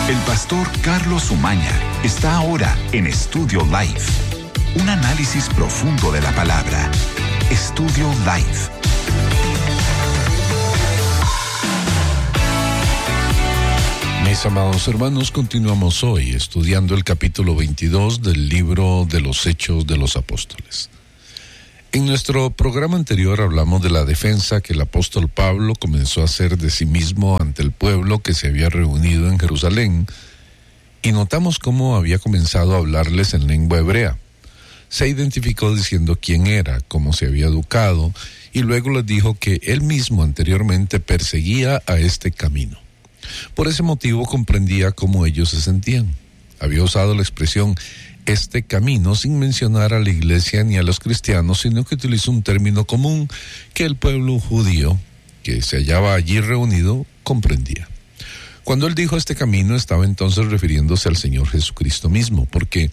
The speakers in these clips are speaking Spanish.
El pastor Carlos Umaña está ahora en Estudio Life. Un análisis profundo de la palabra. Estudio Life. Mis amados hermanos, continuamos hoy estudiando el capítulo 22 del libro de los Hechos de los Apóstoles. En nuestro programa anterior hablamos de la defensa que el apóstol Pablo comenzó a hacer de sí mismo ante el pueblo que se había reunido en Jerusalén, y notamos cómo había comenzado a hablarles en lengua hebrea. Se identificó diciendo quién era, cómo se había educado, y luego les dijo que él mismo anteriormente perseguía a este camino. Por ese motivo comprendía cómo ellos se sentían. Había usado la expresión este camino sin mencionar a la iglesia ni a los cristianos, sino que utilizó un término común que el pueblo judío que se hallaba allí reunido comprendía. Cuando él dijo este camino, estaba entonces refiriéndose al Señor Jesucristo mismo, porque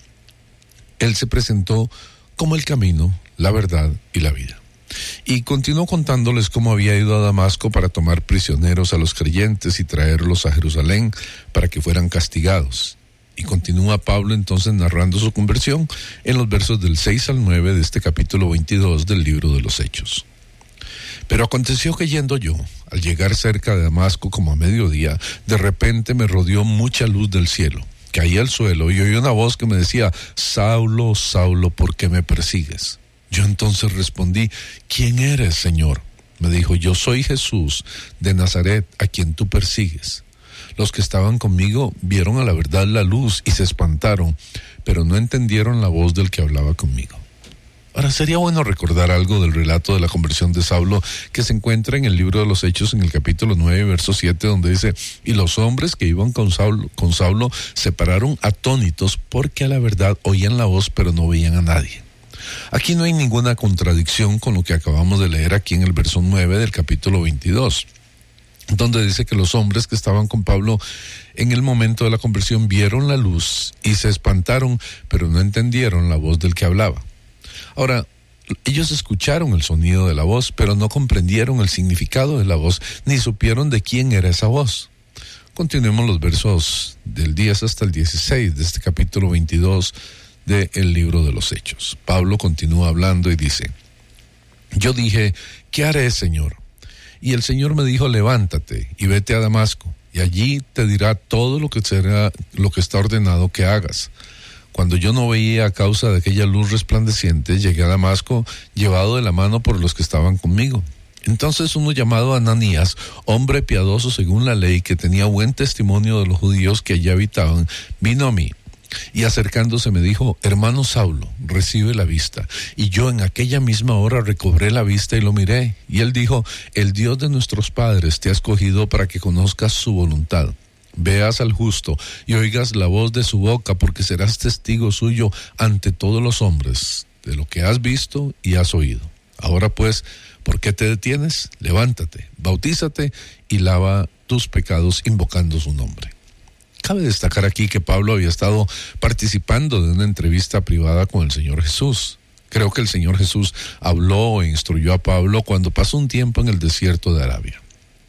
él se presentó como el camino, la verdad y la vida. Y continuó contándoles cómo había ido a Damasco para tomar prisioneros a los creyentes y traerlos a Jerusalén para que fueran castigados. Y continúa Pablo entonces narrando su conversión en los versos del 6 al 9 de este capítulo 22 del libro de los Hechos. Pero aconteció que yendo yo, al llegar cerca de Damasco como a mediodía, de repente me rodeó mucha luz del cielo. Caí al suelo y oí una voz que me decía: Saulo, Saulo, ¿por qué me persigues? Yo entonces respondí: ¿quién eres, Señor? Me dijo: yo soy Jesús de Nazaret, a quien tú persigues. Los que estaban conmigo vieron a la verdad la luz y se espantaron, pero no entendieron la voz del que hablaba conmigo. Ahora, sería bueno recordar algo del relato de la conversión de Saulo que se encuentra en el libro de los Hechos en el capítulo 9, verso 7, donde dice: y los hombres que iban con Saulo se pararon atónitos porque a la verdad oían la voz, pero no veían a nadie. Aquí no hay ninguna contradicción con lo que acabamos de leer aquí en el verso 9 del capítulo 22. Donde dice que los hombres que estaban con Pablo en el momento de la conversión vieron la luz y se espantaron, pero no entendieron la voz del que hablaba. Ahora, ellos escucharon el sonido de la voz, pero no comprendieron el significado de la voz, ni supieron de quién era esa voz. Continuemos los versos del 10 hasta el 16 de este capítulo 22 del libro de los Hechos. Pablo continúa hablando y dice: yo dije, ¿qué haré, Señor? Y el Señor me dijo: levántate y vete a Damasco, y allí te dirá todo lo que está ordenado que hagas. Cuando yo no veía a causa de aquella luz resplandeciente, llegué a Damasco, llevado de la mano por los que estaban conmigo. Entonces uno llamado Ananías, hombre piadoso según la ley, que tenía buen testimonio de los judíos que allí habitaban, vino a mí. Y acercándose me dijo: hermano Saulo, recibe la vista. Y yo en aquella misma hora recobré la vista y lo miré. Y él dijo: el Dios de nuestros padres te ha escogido para que conozcas su voluntad. Veas al justo y oigas la voz de su boca, porque serás testigo suyo ante todos los hombres de lo que has visto y has oído. Ahora pues, ¿por qué te detienes? Levántate, bautízate y lava tus pecados invocando su nombre. Cabe destacar aquí que Pablo había estado participando de una entrevista privada con el Señor Jesús. Creo que el Señor Jesús habló e instruyó a Pablo cuando pasó un tiempo en el desierto de Arabia.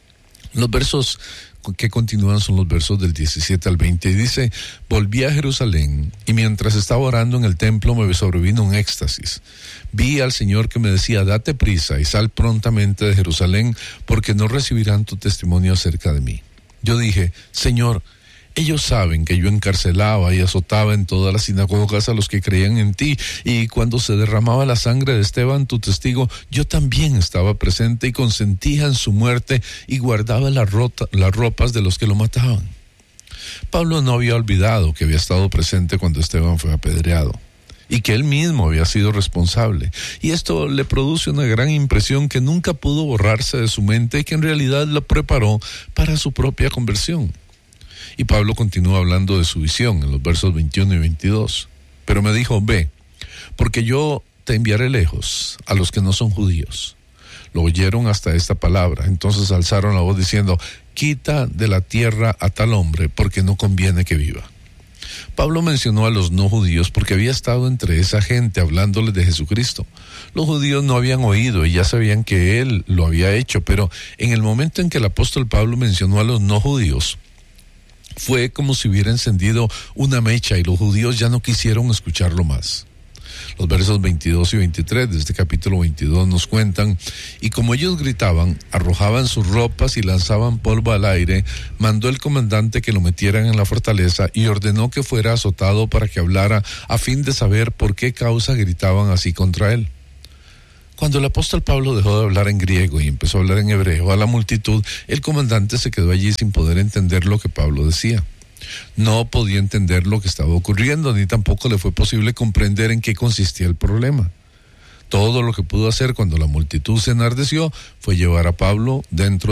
Los versos que continúan son los versos del 17 al 20 y dice: volví a Jerusalén y mientras estaba orando en el templo me sobrevino un éxtasis. Vi al Señor que me decía: date prisa y sal prontamente de Jerusalén, porque no recibirán tu testimonio acerca de mí. Yo dije: Señor, ellos saben que yo encarcelaba y azotaba en todas las sinagogas a los que creían en ti, y cuando se derramaba la sangre de Esteban, tu testigo, yo también estaba presente y consentía en su muerte y guardaba las ropas de los que lo mataban. Pablo no había olvidado que había estado presente cuando Esteban fue apedreado y que él mismo había sido responsable, y esto le produce una gran impresión que nunca pudo borrarse de su mente y que en realidad lo preparó para su propia conversión. Y Pablo continúa hablando de su visión en los versos 21 y 22. Pero me dijo: ve, porque yo te enviaré lejos a los que no son judíos. Lo oyeron hasta esta palabra. Entonces alzaron la voz diciendo: quita de la tierra a tal hombre, porque no conviene que viva. Pablo mencionó a los no judíos porque había estado entre esa gente hablándoles de Jesucristo. Los judíos no habían oído y ya sabían que él lo había hecho, pero en el momento en que el apóstol Pablo mencionó a los no judíos, Fue como si hubiera encendido una mecha y los judíos ya no quisieron escucharlo más. Los versos 22 y 23 de este capítulo 22 nos cuentan: y como ellos gritaban, arrojaban sus ropas y lanzaban polvo al aire, mandó el comandante que lo metieran en la fortaleza y ordenó que fuera azotado para que hablara, a fin de saber por qué causa gritaban así contra él. Cuando el apóstol Pablo dejó de hablar en griego y empezó a hablar en hebreo a la multitud, el comandante se quedó allí sin poder entender lo que Pablo decía. No podía entender lo que estaba ocurriendo, ni tampoco le fue posible comprender en qué consistía el problema. Todo lo que pudo hacer cuando la multitud se enardeció fue llevar a Pablo dentro